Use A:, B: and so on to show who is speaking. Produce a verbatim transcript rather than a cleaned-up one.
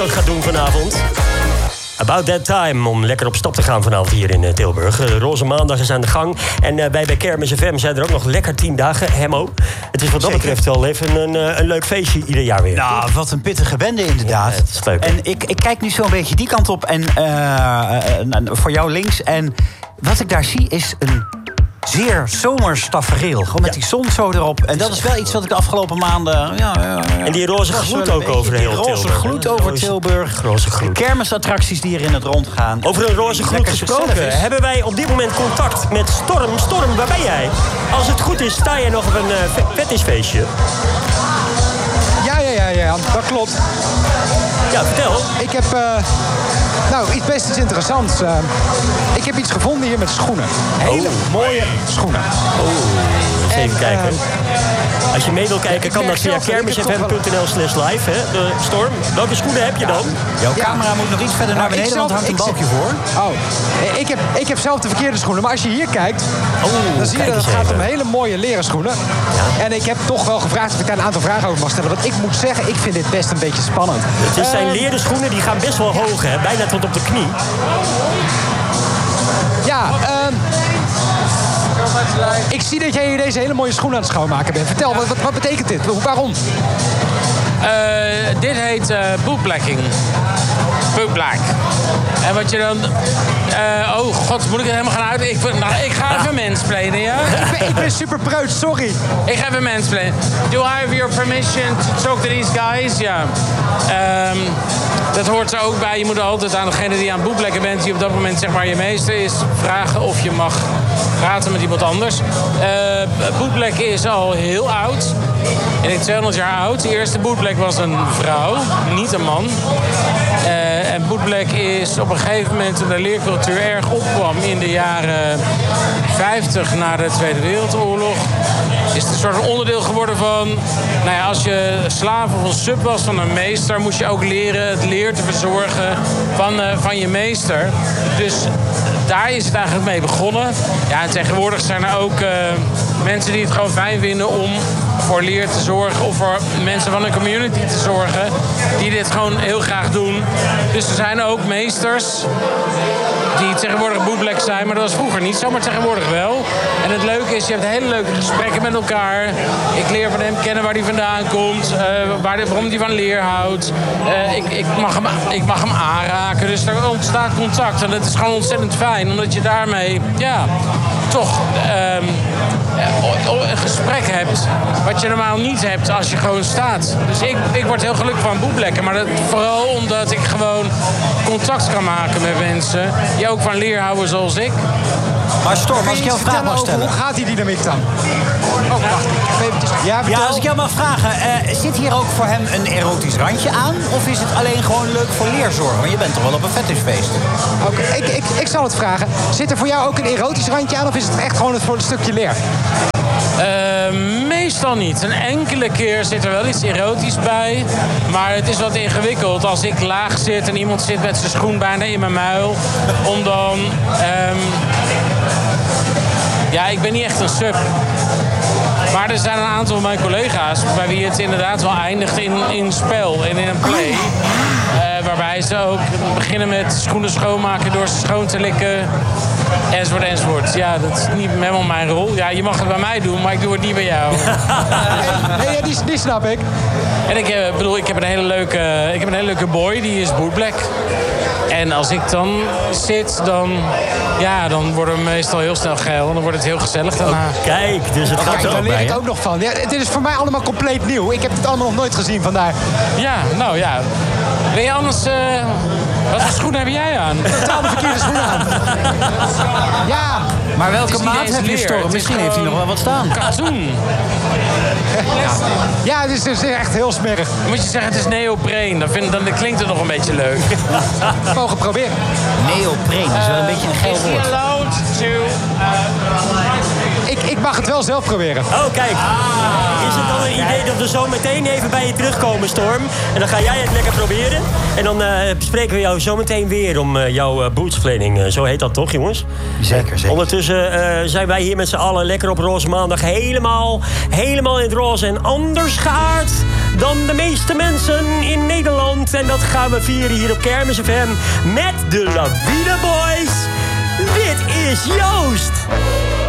A: ook gaat doen vanavond. About that time, om lekker op stap te gaan vanavond hier in uh, Tilburg. Uh, Roze Maandag is aan de gang. En uh, wij bij Kermis F M zijn er ook nog lekker tien dagen. Hemmo, het is wat dat betreft wel even een, uh, een leuk feestje ieder jaar weer.
B: Nou, toch? Wat een pittige bende inderdaad.
A: Ja, het is leuk,
B: en ik, ik kijk nu zo'n beetje die kant op en uh, uh, voor jou links. En wat ik daar zie is een zeer zomers tafereel. Gewoon met ja. die zon zo erop. En dat is wel iets wat ik de afgelopen maanden... Ja, ja, ja.
A: En die roze gloed ook over heel Tilburg.
B: roze gloed over Tilburg.
A: Roze gloed.
B: Kermisattracties die er in het rond gaan.
A: Over een roze gloed gesproken hebben wij op dit moment contact met Storm. Storm, waar ben jij? Als het goed is, sta jij nog op een uh, fetishfeestje?
C: Ja, ja, ja, ja, dat klopt.
A: Ja, vertel.
C: Ik heb... Uh... Nou, iets best iets interessants. Uh, ik heb iets gevonden hier met schoenen. Hele oh. mooie schoenen.
A: Oh, eens even en, kijken. Uh, Als je mee wil kijken, ja, kan dat via kermisfm punt n l slash live. Hè? De Storm, welke schoenen heb je dan?
B: Jouw ja. camera moet nog iets verder naar beneden, want er hangt een balkje voor.
C: Oh, ik heb, ik heb zelf de verkeerde schoenen. Maar als je hier kijkt, oh, dan zie je dat het gaat
A: even.
C: om hele mooie leren schoenen. Ja. En ik heb toch wel gevraagd of ik daar een aantal vragen over mag stellen. Want ik moet zeggen, ik vind dit best een beetje spannend.
A: Het zijn uh, leren schoenen, die gaan best wel hoog, hè? Bijna tot op de knie.
C: Ja, uh, ik zie dat jij hier deze hele mooie schoenen aan het schoonmaken bent. Vertel, wat, wat, wat betekent dit? Waarom?
D: Uh, dit heet uh, bootblacking. Bootblack. En wat je dan... Uh, oh god, moet ik het helemaal gaan uit? Ik, nou, ik ga even mansplainen, ja?
C: ik, ben, ik ben super preuts, sorry.
D: Ik ga even mansplainen. Do I have your permission to talk to these guys? Ja. Um, dat hoort er ook bij. Je moet altijd aan degene die aan het bootblacken bent, die op dat moment zeg maar je meester is, vragen of je mag praten met iemand anders. Uh, bootblacken is al heel oud. Ik denk tweehonderd jaar oud. De eerste bootblack was een vrouw, niet een man. Uh, en bootblack is op een gegeven moment, toen de leercultuur erg opkwam in de jaren vijftig na de Tweede Wereldoorlog, is het een soort onderdeel geworden van, nou ja, als je slaaf of een sub was van een meester, moest je ook leren het leer te verzorgen van, uh, van je meester. Dus daar is het eigenlijk mee begonnen. Ja, en tegenwoordig zijn er ook uh, mensen die het gewoon fijn vinden om voor leer te zorgen of voor mensen van een community te zorgen die dit gewoon heel graag doen. Dus er zijn ook meesters die tegenwoordig bootblack zijn, maar dat was vroeger niet zo, maar tegenwoordig wel. En het leuke is, je hebt hele leuke gesprekken met elkaar. Ik leer van hem kennen waar hij vandaan komt, uh, waar de, waarom hij van leer houdt. Uh, ik, ik, mag hem, ik mag hem aanraken, dus er ontstaat contact. En dat is gewoon ontzettend fijn, omdat je daarmee, ja, toch um, een gesprek hebt wat je normaal niet hebt als je gewoon staat. Dus ik, ik word heel gelukkig van bootblacken, maar dat vooral omdat ik gewoon contact kan maken met mensen die ook van leer houden zoals ik.
B: Maar Storm, als ik jou een vraag mag stellen.
C: Hoe gaat die dynamiek dan? Oh, wacht. Ja,
B: ja, als ik jou mag vragen. Uh, zit hier ook voor hem een erotisch randje aan? Of is het alleen gewoon leuk voor leerzorg? Want je bent toch wel op een fetishfeest.
C: Oké, okay, ik, ik, ik zal het vragen. Zit er voor jou ook een erotisch randje aan? Of is het echt gewoon voor een stukje leer?
D: Uh, meestal niet. Een enkele keer zit er wel iets erotisch bij. Maar het is wat ingewikkeld. Als ik laag zit en iemand zit met zijn schoen bijna in mijn muil. Om dan... Um, ja, ik ben niet echt een sub. Maar er zijn een aantal van mijn collega's bij wie het inderdaad wel eindigt in, in spel en in een play. Uh, waarbij ze ook beginnen met schoenen schoonmaken door ze schoon te likken. Enzovoort, enzovoort. Ja, dat is niet helemaal mijn rol. Ja, je mag het bij mij doen, maar ik doe het niet bij jou.
C: Nee, die, die snap ik.
D: En ik uh, bedoel, ik heb een hele leuke, ik heb een hele leuke boy, die is bootblack. En als ik dan zit, dan, ja, dan worden we meestal heel snel geil. En dan wordt het heel gezellig daarna.
A: Oh, kijk, dus het gaat
C: kijk,
A: er ook
C: daar leer
A: bij,
C: ik ook nog van. Ja, dit is voor mij allemaal compleet nieuw. Ik heb het allemaal nog nooit gezien, vandaar.
D: Ja, nou ja. Ben je anders... Uh, wat voor schoenen heb jij aan?
C: Totaal de verkeerde schoenen aan. Ja.
B: Maar welke maat heb je, Storm? Misschien heeft hij nog wel wat staan.
D: Katoen.
C: Ja, ja, het is dus echt heel smerig.
D: Dan moet je zeggen, het is neopreen. Dan, vind, dan klinkt het nog een beetje leuk.
C: Mogen proberen.
B: Neopreen, dat is wel een beetje een geil woord.
D: Is he allowed to... Uh,
C: ik, ik mag het wel zelf proberen.
A: Oh, kijk. Is het dan een idee dat we zo meteen even bij je terugkomen, Storm? En dan ga jij het lekker proberen. En dan uh, bespreken we jou zo meteen weer om uh, jouw uh, bootstraining. Uh, zo heet dat toch, jongens?
B: Zeker, zeker.
A: Ondertussen uh, zijn wij hier met z'n allen lekker op Roze Maandag. Helemaal, helemaal in het roze en anders geaard dan de meeste mensen in Nederland. En dat gaan we vieren hier op Kermis F M met de Lawine Boys. Dit is Joost.